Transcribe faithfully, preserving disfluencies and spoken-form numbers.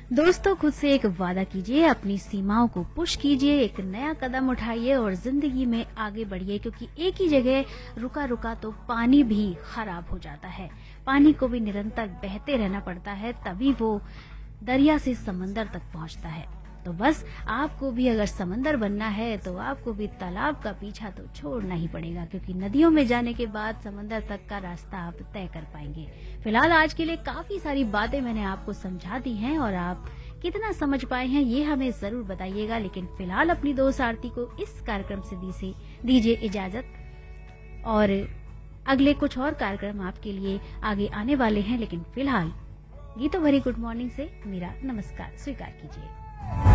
दोस्तों, खुद से एक वादा कीजिए, अपनी सीमाओं को पुश कीजिए, एक नया कदम उठाइए और जिंदगी में आगे बढ़िए, क्योंकि एक ही जगह रुका रुका तो पानी भी खराब हो जाता है। पानी को भी निरंतर बहते रहना पड़ता है, तभी वो दरिया से समंदर तक पहुंचता है। तो बस आपको भी अगर समंदर बनना है तो आपको भी तालाब का पीछा तो छोड़ना ही पड़ेगा, क्योंकि नदियों में जाने के बाद समंदर तक का रास्ता आप तय कर पाएंगे। फिलहाल आज के लिए काफी सारी बातें मैंने आपको समझा दी हैं और आप कितना समझ पाए हैं ये हमें जरूर बताइएगा। लेकिन फिलहाल अपनी दोस्त आरती को इस कार्यक्रम से दी से दीजिए इजाजत, और अगले कुछ और कार्यक्रम आपके लिए आगे आने वाले हैं। लेकिन फिलहाल गीतों भरी गुड मॉर्निंग से मेरा नमस्कार स्वीकार कीजिए।